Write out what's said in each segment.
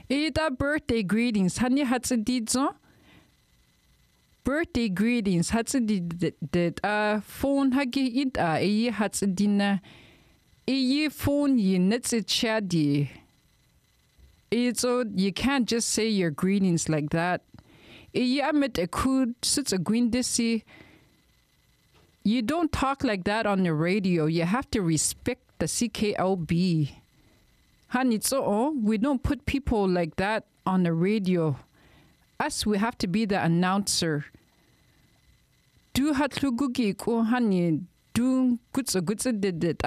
Ita birthday greetings. Hanya hatzididzo. Birthday greetings. Hatzidid phone hagi ita eyi hatzidina. Eyi phone yi netsit chadi. So you can't just say your greetings like that. Eyi amit ekud sits a gwindisi. You don't talk like that on the radio. You have to respect the CKLB. Hanitso, we don't put people like that on the radio. Us, we have to be the announcer. Do hatlugugi ko hani do gutsa did it.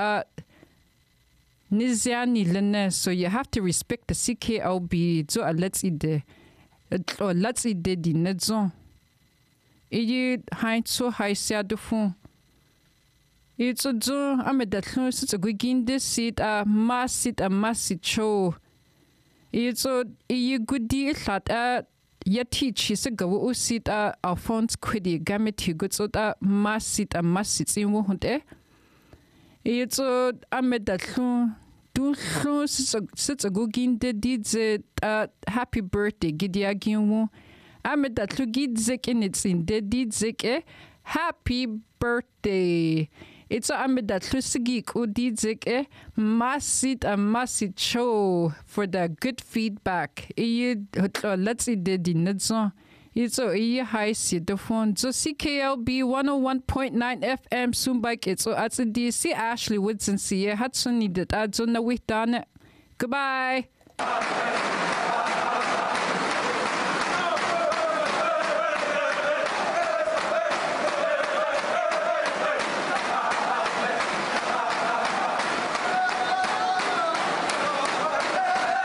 Niziani lene, so you have to respect the CKLB. So let's ide. Or let's ide di nedzon. Eyi hain so high sia de fun. It's a zo amedatlo sits a gwigin this seat a masit show. It's a good deal that ya teach is a go sit a Alphonse Quiddy gamity goods or masit in won't It's a amedatlo do sits a gwigin de deeds it happy birthday gidiagin. Amedatlo gidzek in its in de deedzek happy birthday. It's a amedat lusagik udidzek masit show for the good feedback. Let's eat the dinner. It's a high sit the phone. So CKLB 101.9 FM soon bike it's at the DC Ashley Woodson see Hudson needed ads on the week done. Goodbye.